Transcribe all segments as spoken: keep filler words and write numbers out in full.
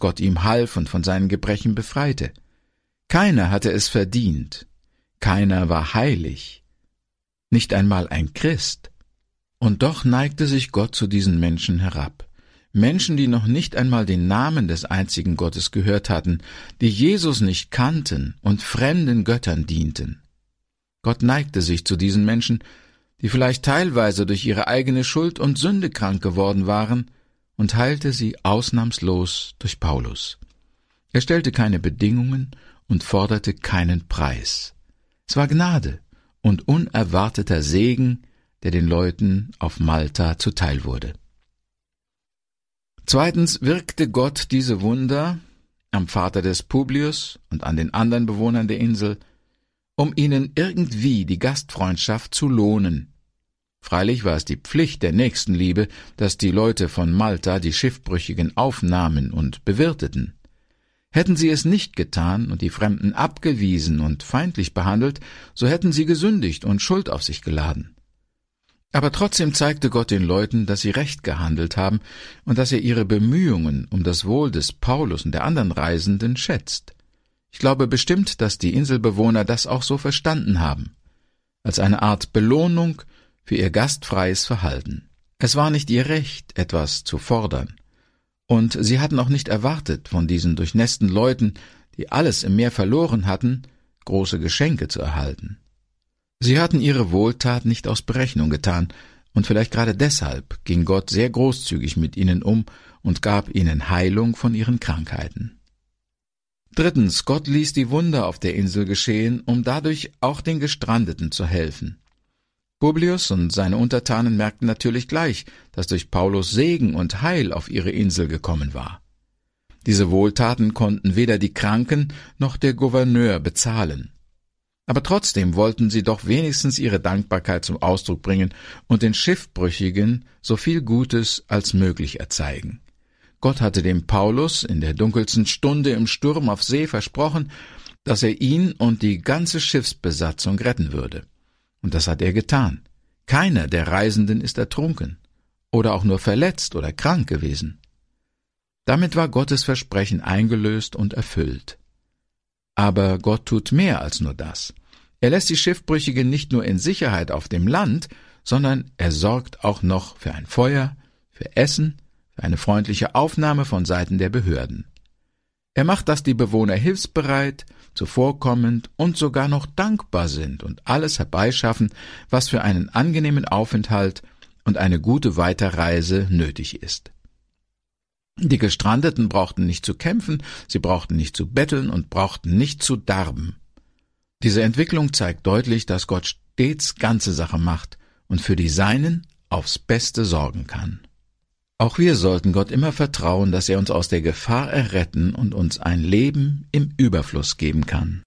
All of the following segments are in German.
Gott ihm half und von seinen Gebrechen befreite. Keiner hatte es verdient. Keiner war heilig. Nicht einmal ein Christ. Und doch neigte sich Gott zu diesen Menschen herab. Menschen, die noch nicht einmal den Namen des einzigen Gottes gehört hatten, die Jesus nicht kannten und fremden Göttern dienten. Gott neigte sich zu diesen Menschen, die vielleicht teilweise durch ihre eigene Schuld und Sünde krank geworden waren, und heilte sie ausnahmslos durch Paulus. Er stellte keine Bedingungen und forderte keinen Preis. Es war Gnade und unerwarteter Segen, der den Leuten auf Malta zuteil wurde. Zweitens wirkte Gott diese Wunder am Vater des Publius und an den anderen Bewohnern der Insel, um ihnen irgendwie die Gastfreundschaft zu lohnen. Freilich war es die Pflicht der Nächstenliebe, dass die Leute von Malta die Schiffbrüchigen aufnahmen und bewirteten. Hätten sie es nicht getan und die Fremden abgewiesen und feindlich behandelt, so hätten sie gesündigt und Schuld auf sich geladen. Aber trotzdem zeigte Gott den Leuten, dass sie recht gehandelt haben und dass er ihre Bemühungen um das Wohl des Paulus und der anderen Reisenden schätzt. Ich glaube bestimmt, dass die Inselbewohner das auch so verstanden haben, als eine Art Belohnung für ihr gastfreies Verhalten. Es war nicht ihr Recht, etwas zu fordern. Und sie hatten auch nicht erwartet, von diesen durchnässten Leuten, die alles im Meer verloren hatten, große Geschenke zu erhalten. Sie hatten ihre Wohltat nicht aus Berechnung getan, und vielleicht gerade deshalb ging Gott sehr großzügig mit ihnen um und gab ihnen Heilung von ihren Krankheiten. Drittens, Gott ließ die Wunder auf der Insel geschehen, um dadurch auch den Gestrandeten zu helfen. Publius und seine Untertanen merkten natürlich gleich, dass durch Paulus Segen und Heil auf ihre Insel gekommen war. Diese Wohltaten konnten weder die Kranken noch der Gouverneur bezahlen. Aber trotzdem wollten sie doch wenigstens ihre Dankbarkeit zum Ausdruck bringen und den Schiffbrüchigen so viel Gutes als möglich erzeigen. Gott hatte dem Paulus in der dunkelsten Stunde im Sturm auf See versprochen, dass er ihn und die ganze Schiffsbesatzung retten würde. Und das hat er getan. Keiner der Reisenden ist ertrunken oder auch nur verletzt oder krank gewesen. Damit war Gottes Versprechen eingelöst und erfüllt. Aber Gott tut mehr als nur das. Er lässt die Schiffbrüchigen nicht nur in Sicherheit auf dem Land, sondern er sorgt auch noch für ein Feuer, für Essen, für eine freundliche Aufnahme von Seiten der Behörden. Er macht, dass die Bewohner hilfsbereit, zuvorkommend und sogar noch dankbar sind und alles herbeischaffen, was für einen angenehmen Aufenthalt und eine gute Weiterreise nötig ist. Die Gestrandeten brauchten nicht zu kämpfen, sie brauchten nicht zu betteln und brauchten nicht zu darben. Diese Entwicklung zeigt deutlich, dass Gott stets ganze Sache macht und für die Seinen aufs Beste sorgen kann. Auch wir sollten Gott immer vertrauen, dass er uns aus der Gefahr erretten und uns ein Leben im Überfluss geben kann.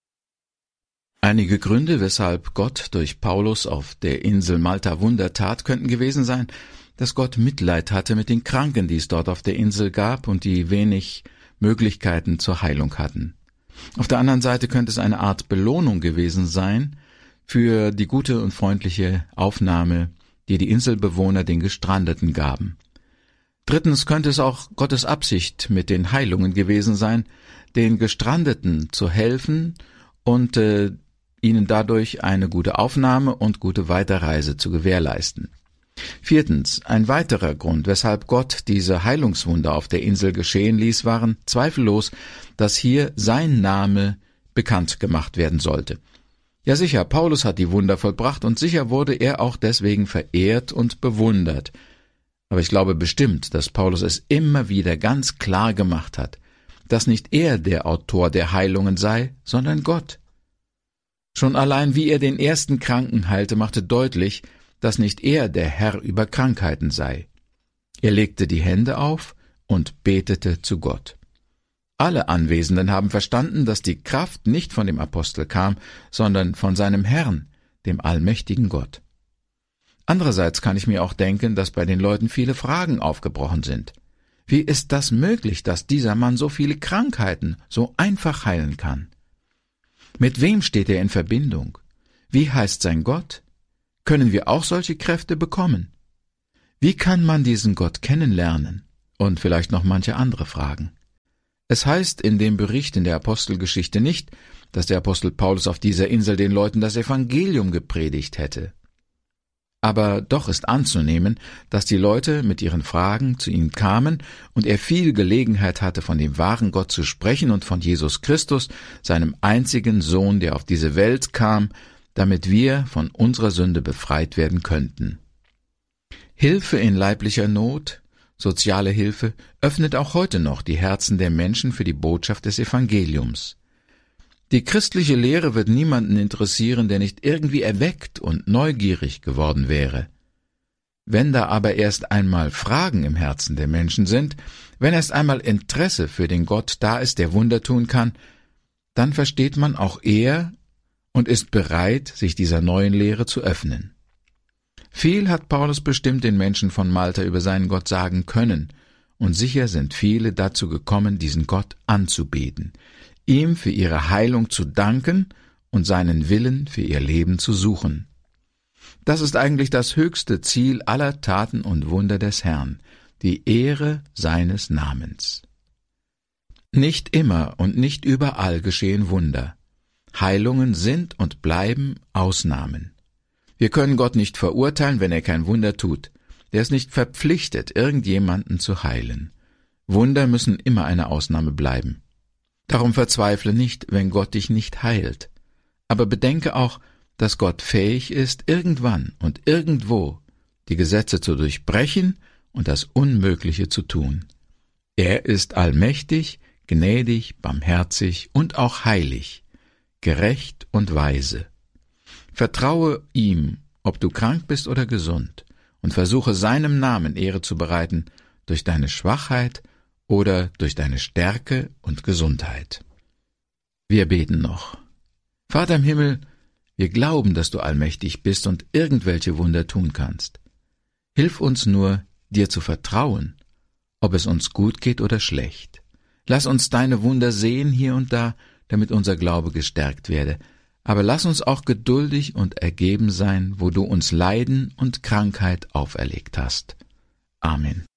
Einige Gründe, weshalb Gott durch Paulus auf der Insel Malta Wunder tat, könnten gewesen sein, dass Gott Mitleid hatte mit den Kranken, die es dort auf der Insel gab und die wenig Möglichkeiten zur Heilung hatten. Auf der anderen Seite könnte es eine Art Belohnung gewesen sein für die gute und freundliche Aufnahme, die die Inselbewohner den Gestrandeten gaben. Drittens könnte es auch Gottes Absicht mit den Heilungen gewesen sein, den Gestrandeten zu helfen und äh, ihnen dadurch eine gute Aufnahme und gute Weiterreise zu gewährleisten. Viertens, ein weiterer Grund, weshalb Gott diese Heilungswunder auf der Insel geschehen ließ, waren zweifellos, dass hier sein Name bekannt gemacht werden sollte. Ja sicher, Paulus hat die Wunder vollbracht und sicher wurde er auch deswegen verehrt und bewundert. Aber ich glaube bestimmt, dass Paulus es immer wieder ganz klar gemacht hat, dass nicht er der Autor der Heilungen sei, sondern Gott. Schon allein wie er den ersten Kranken heilte, machte deutlich, dass nicht er der Herr über Krankheiten sei. Er legte die Hände auf und betete zu Gott. Alle Anwesenden haben verstanden, dass die Kraft nicht von dem Apostel kam, sondern von seinem Herrn, dem allmächtigen Gott. Andererseits kann ich mir auch denken, dass bei den Leuten viele Fragen aufgebrochen sind. Wie ist das möglich, dass dieser Mann so viele Krankheiten so einfach heilen kann? Mit wem steht er in Verbindung? Wie heißt sein Gott? Können wir auch solche Kräfte bekommen? Wie kann man diesen Gott kennenlernen? Und vielleicht noch manche andere Fragen. Es heißt in dem Bericht in der Apostelgeschichte nicht, dass der Apostel Paulus auf dieser Insel den Leuten das Evangelium gepredigt hätte. Aber doch ist anzunehmen, dass die Leute mit ihren Fragen zu ihm kamen und er viel Gelegenheit hatte, von dem wahren Gott zu sprechen und von Jesus Christus, seinem einzigen Sohn, der auf diese Welt kam, damit wir von unserer Sünde befreit werden könnten. Hilfe in leiblicher Not, soziale Hilfe, öffnet auch heute noch die Herzen der Menschen für die Botschaft des Evangeliums. Die christliche Lehre wird niemanden interessieren, der nicht irgendwie erweckt und neugierig geworden wäre. Wenn da aber erst einmal Fragen im Herzen der Menschen sind, wenn erst einmal Interesse für den Gott da ist, der Wunder tun kann, dann versteht man auch eher und ist bereit, sich dieser neuen Lehre zu öffnen. Viel hat Paulus bestimmt den Menschen von Malta über seinen Gott sagen können, und sicher sind viele dazu gekommen, diesen Gott anzubeten, ihm für ihre Heilung zu danken und seinen Willen für ihr Leben zu suchen. Das ist eigentlich das höchste Ziel aller Taten und Wunder des Herrn, die Ehre seines Namens. Nicht immer und nicht überall geschehen Wunder. Heilungen sind und bleiben Ausnahmen. Wir können Gott nicht verurteilen, wenn er kein Wunder tut. Er ist nicht verpflichtet, irgendjemanden zu heilen. Wunder müssen immer eine Ausnahme bleiben. Darum verzweifle nicht, wenn Gott dich nicht heilt. Aber bedenke auch, dass Gott fähig ist, irgendwann und irgendwo die Gesetze zu durchbrechen und das Unmögliche zu tun. Er ist allmächtig, gnädig, barmherzig und auch heilig, gerecht und weise. Vertraue ihm, ob du krank bist oder gesund, und versuche seinem Namen Ehre zu bereiten durch deine Schwachheit oder durch deine Stärke und Gesundheit. Wir beten noch. Vater im Himmel, wir glauben, dass du allmächtig bist und irgendwelche Wunder tun kannst. Hilf uns nur, dir zu vertrauen, ob es uns gut geht oder schlecht. Lass uns deine Wunder sehen hier und da, damit unser Glaube gestärkt werde. Aber lass uns auch geduldig und ergeben sein, wo du uns Leiden und Krankheit auferlegt hast. Amen.